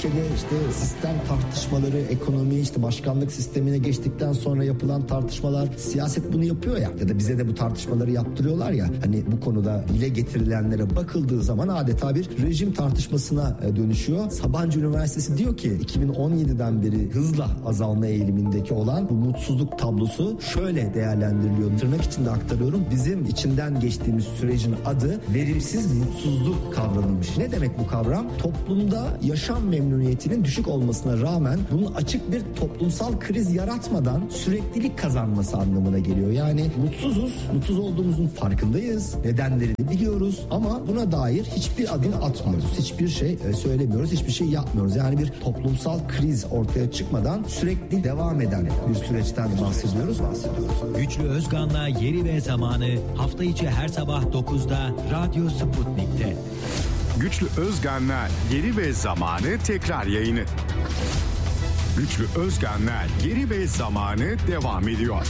ülkede işte sistem tartışmaları, ekonomi, işte başkanlık sistemine geçtikten sonra yapılan tartışmalar, siyaset bunu yapıyor ya. Ya da bize de bu tartışmaları yaptırıyorlar ya. Hani bu konuda dile getirilenlere bakıldığı zaman adeta bir rejim tartışmasına dönüşüyor. Sabancı Üniversitesi diyor ki 2017'den beri hızla azalma eğilimindeki olan bu mutsuzluk tablosu şöyle değerlendiriliyor. Tırnak içinde aktarıyorum. Bizim içinden geçtiğimiz sürecin adı verimsiz mutsuzluk kavramıymış. Ne demek bu kavram? Toplumda yaşam memnuniyetinin düşük olmasına rağmen bunun açık bir toplumsal kriz yaratmadan süreklilik kazanması anlamına geliyor. Yani mutsuzuz, mutsuz olduğumuzun farkındayız, nedenlerini biliyoruz ama buna dair hiçbir adım atmıyoruz. Hiçbir şey söylemiyoruz, hiçbir şey yapmıyoruz. Yani bir toplumsal kriz ortaya çıkmadan sürekli devam eden bir süreçten bahsediyoruz. Güçlü Özgan'la Yeri ve Zamanı hafta içi her sabah 9'da Radyo Sputnik'te. Güçlü Özgan'la Yeri ve Zamanı tekrar yayını. Güçlü Özgan'la Yeri ve Zamanı devam ediyor.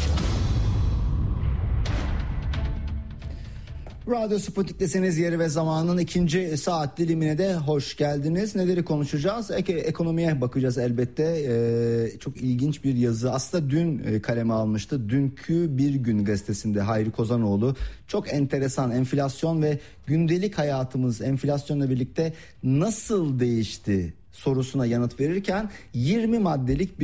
Radyo Sputnik'tesiniz. Yeri ve Zaman'ın ikinci saat dilimine de hoş geldiniz. Neleri konuşacağız? Ekonomiye bakacağız elbette. Çok ilginç bir yazı. Aslında dün kaleme almıştı. Dünkü Bir Gün gazetesinde Hayri Kozanoğlu çok enteresan enflasyon ve gündelik hayatımız enflasyonla birlikte nasıl değişti sorusuna yanıt verirken 20 maddelik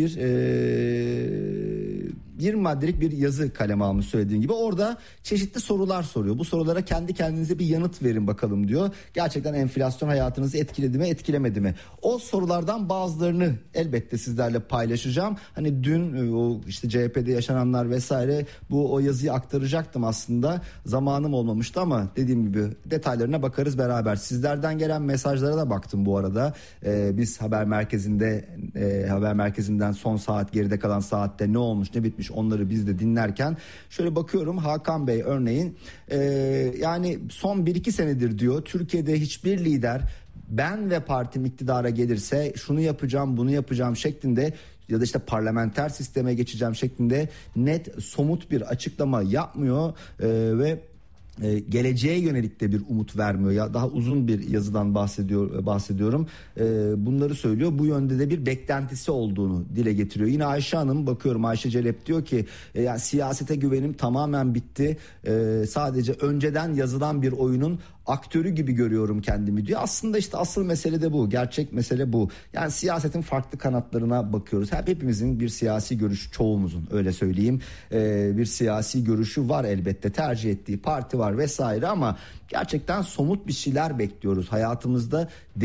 bir yazı kaleme almış söylediğim gibi. Orada çeşitli sorular soruyor. Bu sorulara kendi kendinize bir yanıt verin bakalım diyor. Gerçekten enflasyon hayatınızı etkiledi mi, etkilemedi mi? O sorulardan bazılarını elbette sizlerle paylaşacağım. Hani dün o işte CHP'de yaşananlar vesaire o yazıyı aktaracaktım aslında. Zamanım olmamıştı ama dediğim gibi detaylarına bakarız beraber. Sizlerden gelen mesajlara da baktım bu arada. Biz haber merkezinden son saat, geride kalan saatte ne olmuş ne bitmiş onları biz de dinlerken şöyle bakıyorum. Hakan Bey örneğin yani son 1-2 senedir diyor Türkiye'de hiçbir lider ben ve partim iktidara gelirse şunu yapacağım bunu yapacağım şeklinde ya da işte parlamenter sisteme geçeceğim şeklinde net somut bir açıklama yapmıyor ve geleceğe yönelik de bir umut vermiyor. Ya daha uzun bir yazıdan bahsediyorum. Bunları söylüyor. Bu yönde de bir beklentisi olduğunu dile getiriyor. Yine Ayşe Hanım bakıyorum. Ayşe Celep diyor ki yani siyasete güvenim tamamen bitti. Sadece önceden yazılan bir oyunun aktörü gibi görüyorum kendimi diyor. Aslında işte asıl mesele de bu. Gerçek mesele bu. Yani siyasetin farklı kanatlarına bakıyoruz. Hepimizin bir siyasi görüşü, çoğumuzun öyle söyleyeyim, bir siyasi görüşü var elbette. Tercih ettiği parti var vesaire ama gerçekten somut bir şeyler bekliyoruz. Hayatımızda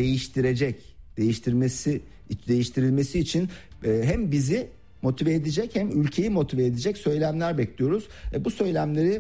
değiştirilmesi için hem bizi motive edecek hem ülkeyi motive edecek söylemler bekliyoruz. Bu söylemleri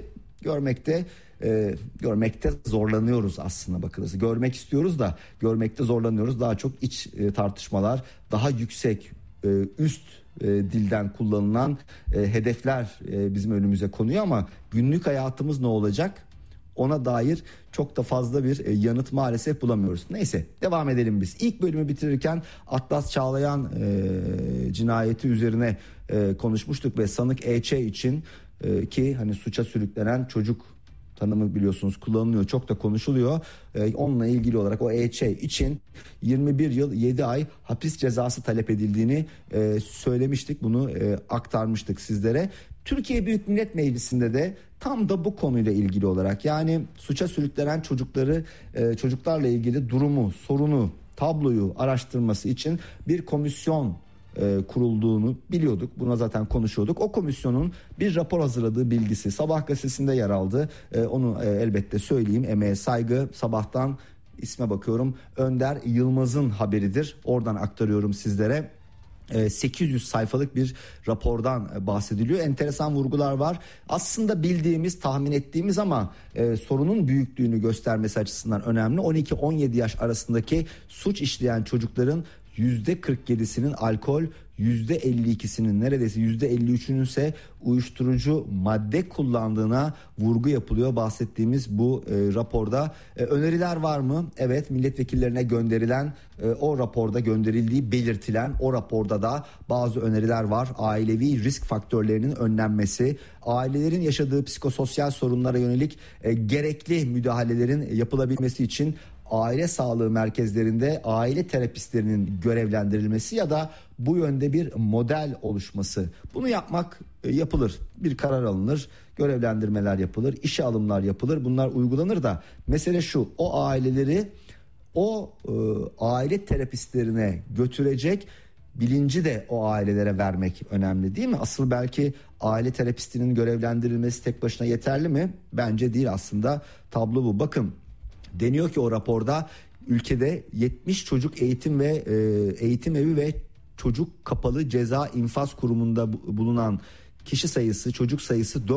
görmekte zorlanıyoruz aslında bakılırsa. Görmek istiyoruz da görmekte zorlanıyoruz. Daha çok iç tartışmalar, daha yüksek üst dilden kullanılan hedefler bizim önümüze konuyor ama günlük hayatımız ne olacak? Ona dair çok da fazla bir yanıt maalesef bulamıyoruz. Neyse devam edelim biz. İlk bölümü bitirirken Atlas Çağlayan cinayeti üzerine konuşmuştuk ve sanık EÇ için ki hani suça sürüklenen çocuk tanımı biliyorsunuz kullanılıyor, çok da konuşuluyor. Onunla ilgili olarak o EÇ için 21 yıl 7 ay hapis cezası talep edildiğini söylemiştik. Bunu aktarmıştık sizlere. Türkiye Büyük Millet Meclisi'nde de tam da bu konuyla ilgili olarak yani suça sürüklenen çocuklarla ilgili durumu, sorunu, tabloyu araştırması için bir komisyon kurulduğunu biliyorduk. Buna zaten konuşuyorduk. O komisyonun bir rapor hazırladığı bilgisi Sabah gazetesinde yer aldı. Onu elbette söyleyeyim. Emeğe saygı. Sabahtan isme bakıyorum. Önder Yılmaz'ın haberidir. Oradan aktarıyorum sizlere. 800 sayfalık bir rapordan bahsediliyor. Enteresan vurgular var. Aslında bildiğimiz, tahmin ettiğimiz ama sorunun büyüklüğünü göstermesi açısından önemli. 12-17 yaş arasındaki suç işleyen çocukların %47'sinin alkol, %52'sinin neredeyse %53'ünün ise uyuşturucu madde kullandığına vurgu yapılıyor bahsettiğimiz bu raporda. Öneriler var mı? Evet, milletvekillerine gönderilen o raporda gönderildiği belirtilen o raporda da bazı öneriler var. Ailevi risk faktörlerinin önlenmesi, ailelerin yaşadığı psikososyal sorunlara yönelik gerekli müdahalelerin yapılabilmesi için aile sağlığı merkezlerinde aile terapistlerinin görevlendirilmesi ya da bu yönde bir model oluşması. Bunu yapmak yapılır. Bir karar alınır, görevlendirmeler yapılır, işe alımlar yapılır. Bunlar uygulanır da mesele şu: o aileleri aile terapistlerine götürecek bilinci de o ailelere vermek önemli, değil mi? Asıl belki aile terapistinin görevlendirilmesi tek başına yeterli mi? Bence değil aslında. Tablo bu. Bakın, deniyor ki o raporda ülkede 70 çocuk eğitim evi ve çocuk kapalı ceza infaz kurumunda bulunan kişi sayısı, çocuk sayısı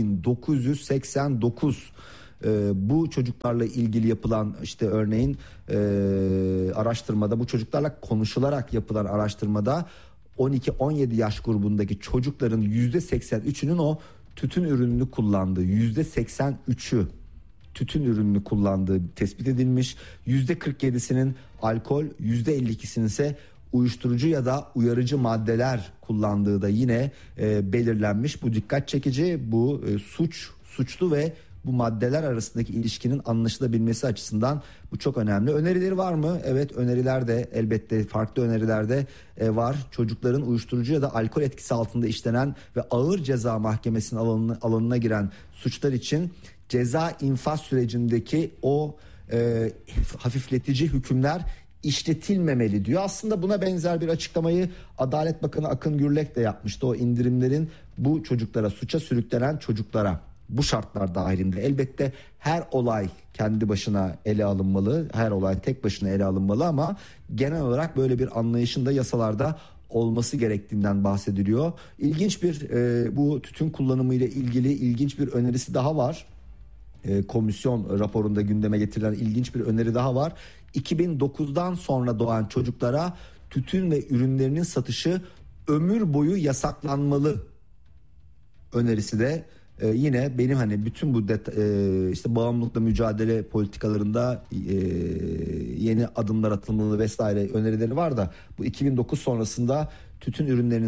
4989. Bu çocuklarla ilgili yapılan işte örneğin araştırmada, bu çocuklarla konuşularak yapılan araştırmada 12-17 yaş grubundaki çocukların %83'ünün o tütün ürününü kullandığı, %83'ü tütün ürününü kullandığı tespit edilmiş. %47'sinin alkol, %52'sinin ise uyuşturucu ya da uyarıcı maddeler kullandığı da yine belirlenmiş. Bu dikkat çekici. Bu suçlu ve bu maddeler arasındaki ilişkinin anlaşılabilmesi açısından bu çok önemli. Önerileri var mı? Evet, öneriler de elbette, farklı öneriler de var. Çocukların uyuşturucu ya da alkol etkisi altında işlenen ve ağır ceza mahkemesinin alanına giren suçlar için ceza infaz sürecindeki o hafifletici hükümler işletilmemeli diyor. Aslında buna benzer bir açıklamayı Adalet Bakanı Akın Gürlek de yapmıştı. O indirimlerin bu çocuklara, suça sürüklenen çocuklara bu şartlar dahilinde, elbette her olay kendi başına ele alınmalı, her olay tek başına ele alınmalı ama genel olarak böyle bir anlayışın da yasalarda olması gerektiğinden bahsediliyor. İlginç bir bu tütün kullanımı ile ilgili ilginç bir önerisi daha var. Komisyon raporunda gündeme getirilen ilginç bir öneri daha var. 2009'dan sonra doğan çocuklara tütün ve ürünlerinin satışı ömür boyu yasaklanmalı önerisi de yine benim hani bütün bu işte bağımlılıkla mücadele politikalarında yeni adımlar atılmalı vesaire önerileri var da bu 2009 sonrasında tütün ürünlerinin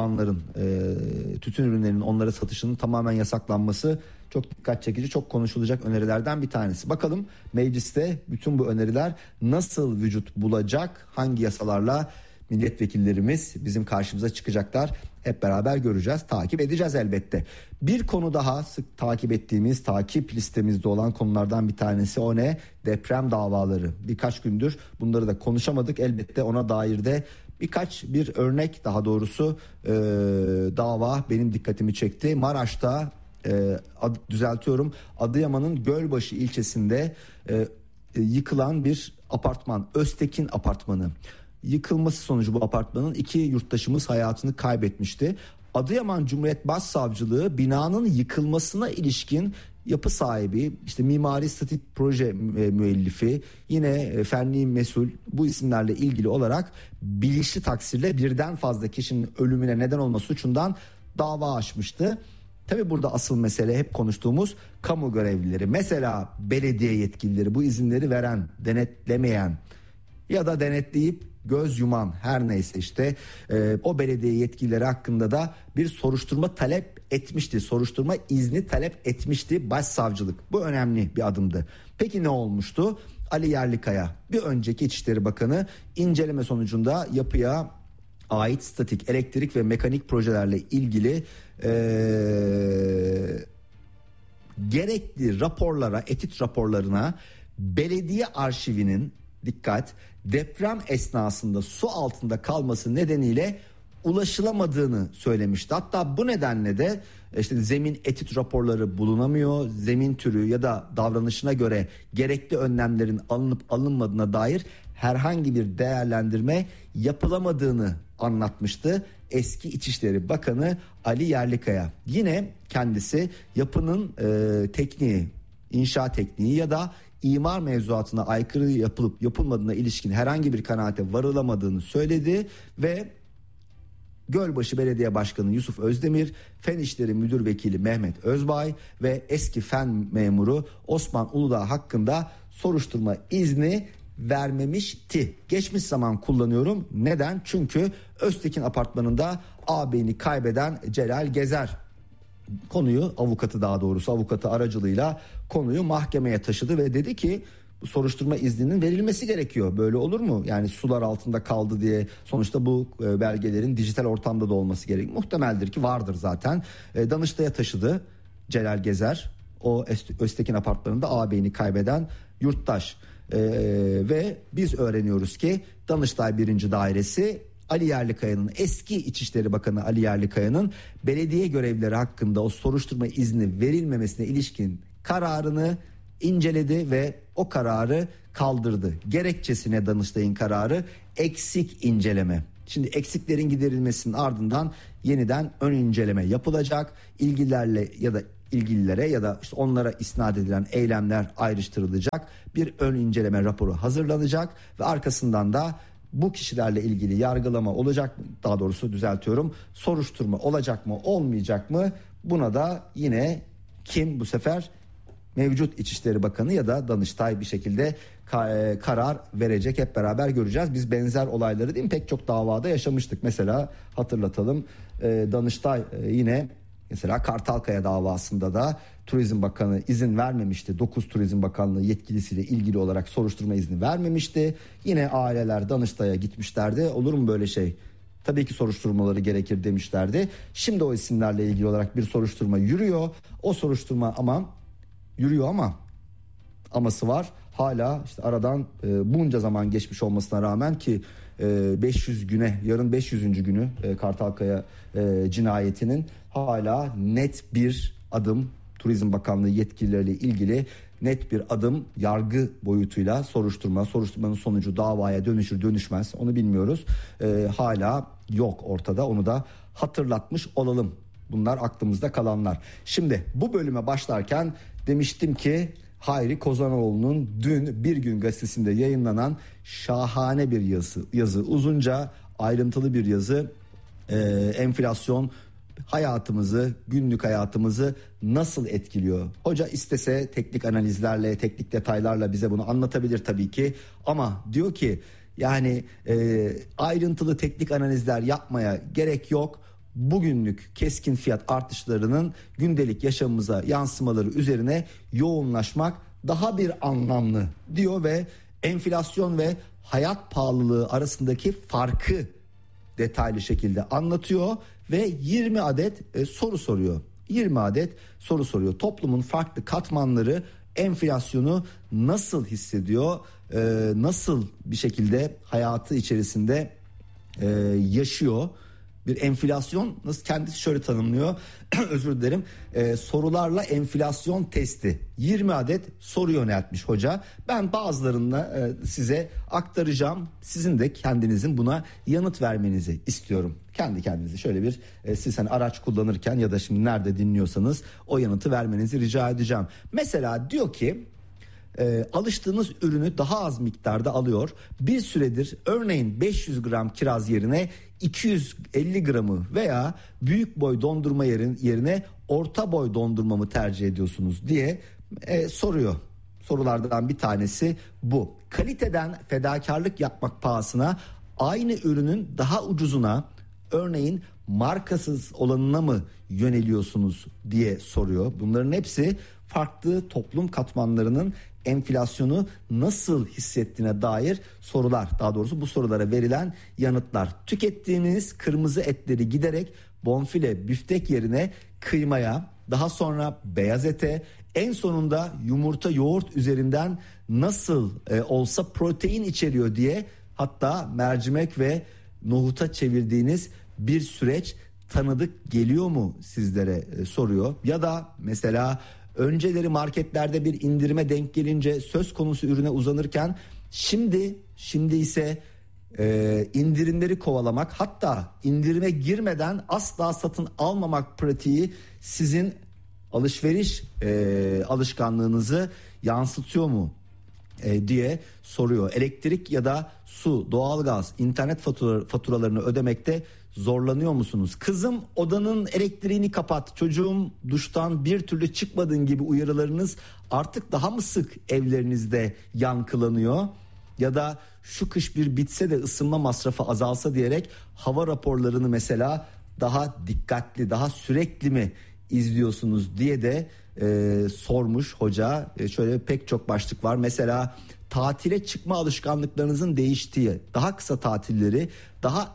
tütün ürünlerinin onlara satışının tamamen yasaklanması çok dikkat çekici, çok konuşulacak önerilerden bir tanesi. Bakalım mecliste bütün bu öneriler nasıl vücut bulacak? Hangi yasalarla milletvekillerimiz bizim karşımıza çıkacaklar? Hep beraber göreceğiz, takip edeceğiz elbette. Bir konu daha sık takip ettiğimiz, takip listemizde olan konulardan bir tanesi, o ne? Deprem davaları. Birkaç gündür bunları da konuşamadık. Elbette ona dair de bir örnek, daha doğrusu dava benim dikkatimi çekti. Maraş'ta Adıyaman'ın Gölbaşı ilçesinde yıkılan bir apartman, Öztekin Apartmanı. Yıkılması sonucu bu apartmanın 2 yurttaşımız hayatını kaybetmişti. Adıyaman Cumhuriyet Başsavcılığı binanın yıkılmasına ilişkin yapı sahibi, işte mimari statik proje müellifi, yine fenli mesul, bu isimlerle ilgili olarak bilinçli taksirle birden fazla kişinin ölümüne neden olma suçundan dava açmıştı. Tabii burada asıl mesele hep konuştuğumuz kamu görevlileri. Mesela belediye yetkilileri, bu izinleri veren, denetlemeyen ya da denetleyip göz yuman, her neyse işte o belediye yetkilileri hakkında da bir soruşturma talep etmişti. Soruşturma izni talep etmişti Başsavcılık. Bu önemli bir adımdı. Peki ne olmuştu? Ali Yerlikaya, bir önceki İçişleri Bakanı, inceleme sonucunda yapıya ait statik, elektrik ve mekanik projelerle ilgili gerekli raporlara, etüt raporlarına belediye arşivinin, dikkat, deprem esnasında su altında kalması nedeniyle ulaşılamadığını söylemişti. Hatta bu nedenle de işte zemin etüt raporları bulunamıyor. Zemin türü ya da davranışına göre gerekli önlemlerin alınıp alınmadığına dair herhangi bir değerlendirme yapılamadığını anlatmıştı eski İçişleri Bakanı Ali Yerlikaya. Yine kendisi yapının tekniği, inşa tekniği ya da imar mevzuatına aykırı yapılıp yapılmadığına ilişkin herhangi bir kanaate varılamadığını söyledi ve Gölbaşı Belediye Başkanı Yusuf Özdemir, Fen İşleri Müdür Vekili Mehmet Özbay ve eski fen memuru Osman Uludağ hakkında soruşturma izni vermemişti. Geçmiş zaman kullanıyorum. Neden? Çünkü Öztekin Apartmanı'nda ağabeyini kaybeden Celal Gezer avukatı aracılığıyla konuyu mahkemeye taşıdı ve dedi ki soruşturma izninin verilmesi gerekiyor. Böyle olur mu? Yani sular altında kaldı diye sonuçta bu belgelerin dijital ortamda da olması gerekiyor. Muhtemeldir ki vardır zaten. Danıştay'a taşıdı Celal Gezer. O Öztekin apartmanında ağabeyini kaybeden yurttaş. Ve biz öğreniyoruz ki Danıştay 1. Dairesi Ali Yerlikaya'nın, eski İçişleri Bakanı Ali Yerlikaya'nın belediye görevlileri hakkında o soruşturma izni verilmemesine ilişkin kararını inceledi ve o kararı kaldırdı. Gerekçesine Danıştay'ın kararı eksik inceleme. Şimdi eksiklerin giderilmesinin ardından yeniden ön inceleme yapılacak. İlgililere ya da işte onlara isnat edilen eylemler ayrıştırılacak. Bir ön inceleme raporu hazırlanacak ve arkasından da bu kişilerle ilgili yargılama olacak mı? Daha doğrusu düzeltiyorum. Soruşturma olacak mı, olmayacak mı? Buna da yine kim bu sefer? Mevcut İçişleri Bakanı ya da Danıştay bir şekilde karar verecek, hep beraber göreceğiz. Biz benzer olayları değil mi pek çok davada yaşamıştık. Mesela hatırlatalım, Danıştay yine mesela Kartalkaya davasında da Turizm Bakanı izin vermemişti. 9 Turizm Bakanlığı yetkilisiyle ilgili olarak soruşturma izni vermemişti. Yine aileler Danıştay'a gitmişlerdi. Olur mu böyle şey? Tabii ki soruşturmaları gerekir demişlerdi. Şimdi o isimlerle ilgili olarak bir soruşturma yürüyor. O soruşturma ama aması var. Hala işte aradan bunca zaman geçmiş olmasına rağmen ki 500 güne, yarın 500. günü Kartalkaya cinayetinin, hala net bir adım Turizm Bakanlığı yetkilileriyle ilgili net bir adım yargı boyutuyla soruşturmanın sonucu davaya dönüşür dönüşmez onu bilmiyoruz. Hala yok ortada, onu da hatırlatmış olalım. Bunlar aklımızda kalanlar. Şimdi bu bölüme başlarken demiştim ki Hayri Kozanoğlu'nun dün Bir Gün gazetesinde yayınlanan şahane bir yazı, uzunca ayrıntılı bir yazı, enflasyon hayatımızı, günlük hayatımızı nasıl etkiliyor? Hoca istese teknik analizlerle, teknik detaylarla bize bunu anlatabilir tabii ki, ama diyor ki yani ayrıntılı teknik analizler yapmaya gerek yok. Bugünlük keskin fiyat artışlarının gündelik yaşamımıza yansımaları üzerine yoğunlaşmak daha bir anlamlı diyor ve enflasyon ve hayat pahalılığı arasındaki farkı detaylı şekilde anlatıyor ve 20 adet soru soruyor. 20 adet soru soruyor. Toplumun farklı katmanları enflasyonu nasıl hissediyor? Nasıl bir şekilde hayatı içerisinde yaşıyor? Bir enflasyon nasıl, kendisi şöyle tanımlıyor. Özür dilerim. Sorularla enflasyon testi. 20 adet soru yöneltmiş hoca. Ben bazılarını size aktaracağım. Sizin de kendinizin buna yanıt vermenizi istiyorum. Kendi kendinize şöyle bir siz hani araç kullanırken ya da şimdi nerede dinliyorsanız o yanıtı vermenizi rica edeceğim. Mesela diyor ki alıştığınız ürünü daha az miktarda alıyor. Bir süredir örneğin 500 gram kiraz yerine 250 gramı veya büyük boy dondurma yerine orta boy dondurma mı tercih ediyorsunuz diye soruyor. Sorulardan bir tanesi bu. Kaliteden fedakarlık yapmak pahasına aynı ürünün daha ucuzuna, örneğin markasız olanına mı yöneliyorsunuz diye soruyor. Bunların hepsi farklı toplum katmanlarının enflasyonu nasıl hissettiğine dair sorular. Daha doğrusu bu sorulara verilen yanıtlar. Tükettiğimiz kırmızı etleri giderek bonfile, büftek yerine kıymaya, daha sonra beyaz ete, en sonunda yumurta, yoğurt üzerinden nasıl olsa protein içeriyor diye, hatta mercimek ve nohuta çevirdiğiniz bir süreç tanıdık geliyor mu sizlere soruyor. Ya da mesela önceleri marketlerde bir indirime denk gelince söz konusu ürüne uzanırken şimdi ise indirimleri kovalamak, hatta indirime girmeden asla satın almamak pratiği sizin alışveriş alışkanlığınızı yansıtıyor mu diye soruyor. Elektrik ya da su, doğalgaz, internet faturalarını ödemekte zorlanıyor musunuz? Kızım odanın elektriğini kapat, çocuğum duştan bir türlü çıkmadığın gibi uyarılarınız artık daha mı sık evlerinizde yankılanıyor? Ya da şu kış bir bitse de ısınma masrafı azalsa diyerek hava raporlarını mesela daha dikkatli, daha sürekli mi izliyorsunuz diye de sormuş hoca. Şöyle pek çok başlık var. Mesela tatile çıkma alışkanlıklarınızın değiştiği, daha kısa tatilleri daha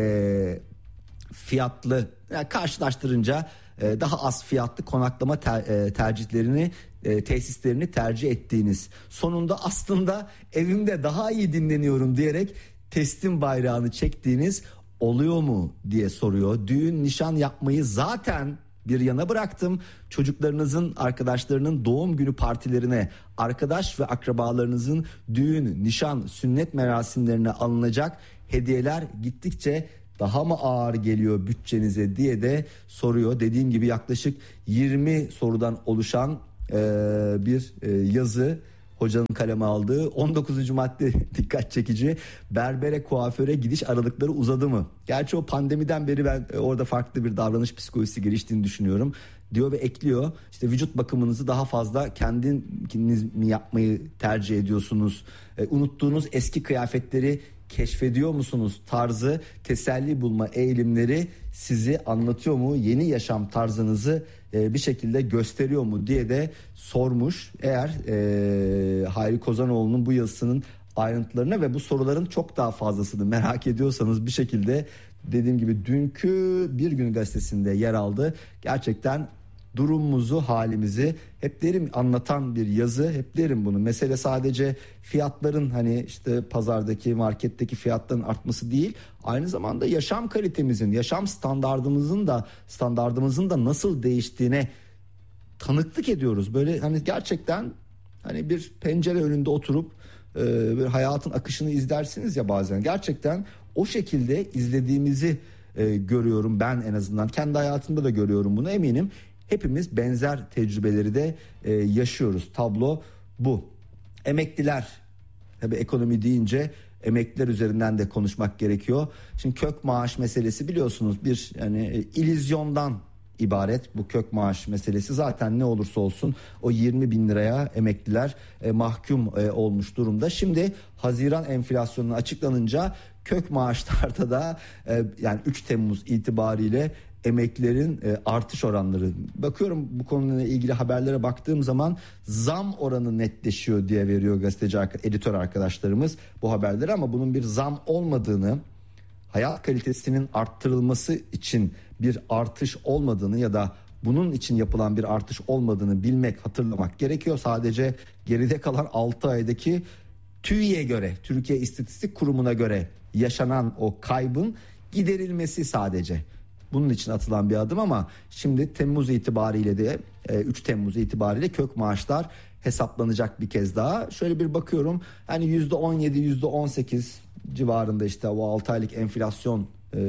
fiyatlı, yani karşılaştırınca daha az fiyatlı konaklama tercihlerini, tesislerini tercih ettiğiniz, sonunda aslında evimde daha iyi dinleniyorum diyerek teslim bayrağını çektiğiniz oluyor mu diye soruyor. Düğün, nişan yapmayı zaten bir yana bıraktım. Çocuklarınızın, arkadaşlarının doğum günü partilerine, arkadaş ve akrabalarınızın düğün, nişan, sünnet merasimlerine alınacak hediyeler gittikçe daha mı ağır geliyor bütçenize diye de soruyor. Dediğim gibi yaklaşık 20 sorudan oluşan bir yazı hocanın kaleme aldığı. 19. madde dikkat çekici. Berbere, kuaföre gidiş aralıkları uzadı mı? Gerçi o pandemiden beri ben orada farklı bir davranış psikolojisi geliştiğini düşünüyorum diyor ve ekliyor. İşte vücut bakımınızı daha fazla kendiniz mi yapmayı tercih ediyorsunuz? Unuttuğunuz eski kıyafetleri keşfediyor musunuz? Tarzı, teselli bulma eğilimleri sizi anlatıyor mu? Yeni yaşam tarzınızı bir şekilde gösteriyor mu diye de sormuş. Eğer Hayri Kozanoğlu'nun bu yazısının ayrıntılarına ve bu soruların çok daha fazlasını merak ediyorsanız bir şekilde, dediğim gibi dünkü Bir Gün Gazetesi'nde yer aldı. Gerçekten durumumuzu, halimizi hep derim anlatan bir yazı. Hep derim bunu. Mesele sadece fiyatların, hani işte pazardaki, marketteki fiyatların artması değil. Aynı zamanda yaşam kalitemizin, yaşam standardımızın da nasıl değiştiğine tanıklık ediyoruz. Böyle hani gerçekten hani bir pencere önünde oturup bir hayatın akışını izlersiniz ya bazen. Gerçekten o şekilde izlediğimizi görüyorum ben, en azından kendi hayatımda da görüyorum bunu, eminim. Hepimiz benzer tecrübeleri de yaşıyoruz. Tablo bu. Emekliler, tabii ekonomi deyince emekliler üzerinden de konuşmak gerekiyor. Şimdi kök maaş meselesi biliyorsunuz bir yani illüzyondan ibaret bu kök maaş meselesi. Zaten ne olursa olsun o 20 bin liraya emekliler mahkum olmuş durumda. Şimdi Haziran enflasyonu açıklanınca kök maaşlarda da yani 3 Temmuz itibariyle emeklilerin artış oranları, bakıyorum bu konuyla ilgili haberlere baktığım zaman zam oranı netleşiyor diye veriyor gazeteci editör arkadaşlarımız bu haberleri, ama bunun bir zam olmadığını, hayat kalitesinin arttırılması için bir artış olmadığını ya da bunun için yapılan bir artış olmadığını bilmek, hatırlamak gerekiyor. Sadece geride kalan 6 aydaki TÜİ'ye göre, Türkiye İstatistik Kurumu'na göre yaşanan o kaybın giderilmesi sadece. Bunun için atılan bir adım, ama şimdi Temmuz itibariyle de 3 Temmuz itibariyle kök maaşlar hesaplanacak bir kez daha. Şöyle bir bakıyorum, hani %17, %18 civarında işte o 6 aylık enflasyon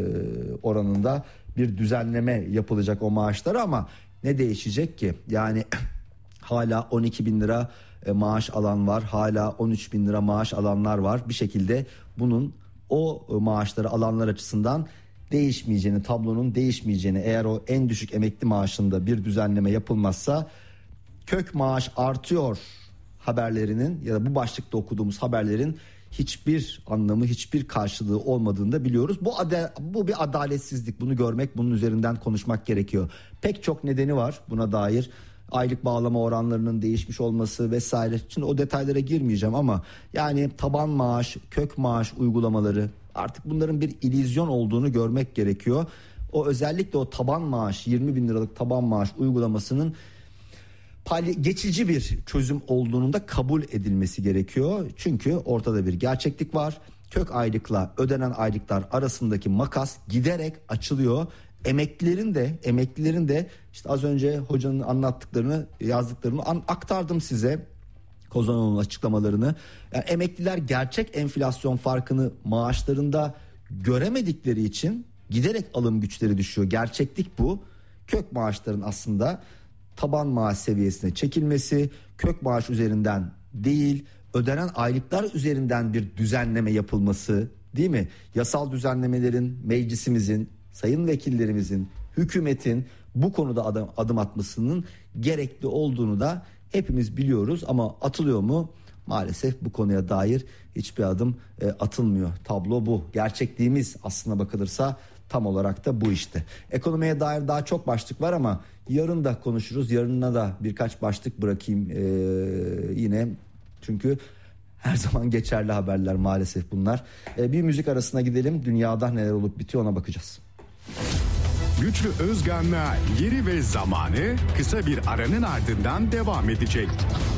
oranında bir düzenleme yapılacak o maaşlara, ama ne değişecek ki? Yani hala 12 bin lira maaş alan var, hala 13 bin lira maaş alanlar var. Bir şekilde bunun o maaşları alanlar açısından değişmeyeceğini, tablonun değişmeyeceğini, eğer o en düşük emekli maaşında bir düzenleme yapılmazsa kök maaş artıyor haberlerinin ya da bu başlıkta okuduğumuz haberlerin hiçbir anlamı, hiçbir karşılığı olmadığını da biliyoruz. Bu bir adaletsizlik. Bunu görmek, bunun üzerinden konuşmak gerekiyor. Pek çok nedeni var buna dair. Aylık bağlama oranlarının değişmiş olması vesaire. Şimdi o detaylara girmeyeceğim, ama yani taban maaş, kök maaş uygulamaları, artık bunların bir illüzyon olduğunu görmek gerekiyor. O özellikle o taban maaş, 20 bin liralık taban maaş uygulamasının geçici bir çözüm olduğunun da kabul edilmesi gerekiyor. Çünkü ortada bir gerçeklik var. Kök aylıkla ödenen aylıklar arasındaki makas giderek açılıyor. Emeklilerin de işte az önce hocanın anlattıklarını, yazdıklarını aktardım size. Kozanoğlu'nun açıklamalarını. Yani emekliler gerçek enflasyon farkını maaşlarında göremedikleri için giderek alım güçleri düşüyor. Gerçeklik bu. Kök maaşların aslında taban maaş seviyesine çekilmesi, kök maaş üzerinden değil, ödenen aylıklar üzerinden bir düzenleme yapılması, değil mi? Yasal düzenlemelerin, meclisimizin, sayın vekillerimizin, hükümetin bu konuda adım atmasının gerekli olduğunu da hepimiz biliyoruz, ama atılıyor mu? Maalesef bu konuya dair hiçbir adım atılmıyor. Tablo bu. Gerçekliğimiz aslına bakılırsa tam olarak da bu işte. Ekonomiye dair daha çok başlık var ama yarın da konuşuruz. Yarına da birkaç başlık bırakayım yine. Çünkü her zaman geçerli haberler maalesef bunlar. Bir müzik arasına gidelim. Dünyada neler olup bitiyor ona bakacağız. Güçlü Özgan'la Yeri ve Zamanı kısa bir aranın ardından devam edecek.